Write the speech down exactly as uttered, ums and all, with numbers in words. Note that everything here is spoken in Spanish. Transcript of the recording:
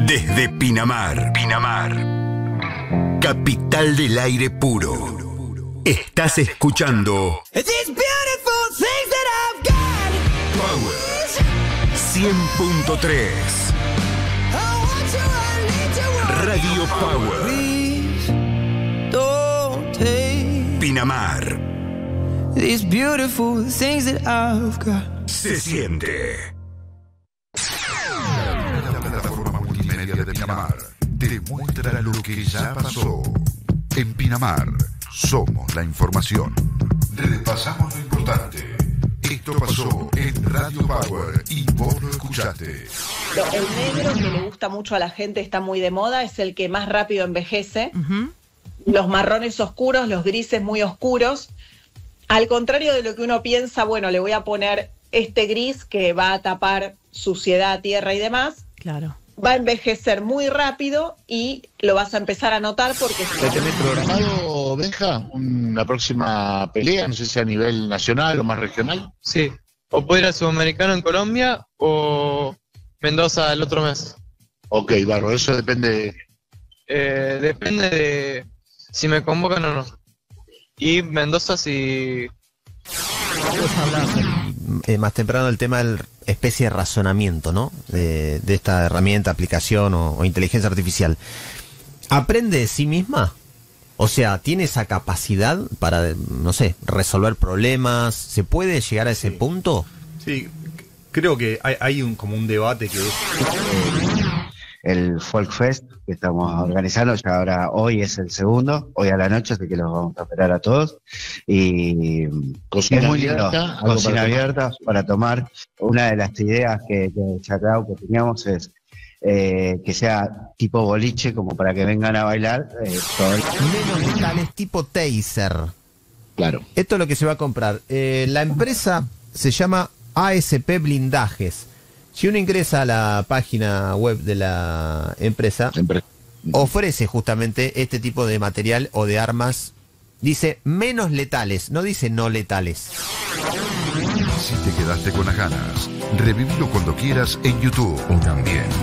Desde Pinamar, Pinamar, capital del aire puro. Estás escuchando Power cien punto tres. Radio Power. Pinamar. These beautiful things that I've got. Se siente. La plataforma multimedia de Pinamar te muestra lo que ya pasó. En Pinamar somos la información. Repasamos lo importante. Esto pasó en Radio Power y vos lo escuchaste. El negro que le gusta mucho a la gente, está muy de moda, es el que más rápido envejece. Uh-huh. Los marrones oscuros, los grises muy oscuros. Al contrario de lo que uno piensa, bueno, le voy a poner este gris que va a tapar suciedad, tierra y demás. Claro. Va a envejecer muy rápido y lo vas a empezar a notar porque... ¿Ya tenés programado, Benja, una próxima pelea? No sé si a nivel nacional o más regional. Sí, o puedo ir al Sudamericano en Colombia o Mendoza el otro mes. Ok, Barro, eso depende... Eh, depende de si me convocan o no. Y Mendoza si... Vamos a hablar eh, más temprano del tema del especie de razonamiento, ¿no? De, de esta herramienta, aplicación o, o inteligencia artificial. ¿Aprende de sí misma? O sea, ¿tiene esa capacidad para, no sé, resolver problemas? ¿Se puede llegar a ese sí. punto? Sí, creo que hay, hay un como un debate que es... El Folk Fest que estamos organizando, ya ahora hoy es el segundo, hoy a la noche, así que los vamos a esperar a todos. Y cocina es muy abierta, lindo, cocina para abierta tomar. para tomar. Una de las ideas que, que Chacao que teníamos es eh, que sea tipo boliche, como para que vengan a bailar. Eh, todo el... Menos letales tipo taser. Claro. Esto es lo que se va a comprar. Eh, la empresa se llama A S P Blindajes. Si uno ingresa a la página web de la empresa, Siempre. ofrece justamente este tipo de material o de armas. Dice menos letales, no dice no letales. Si te quedaste con las ganas, revívelo cuando quieras en YouTube o también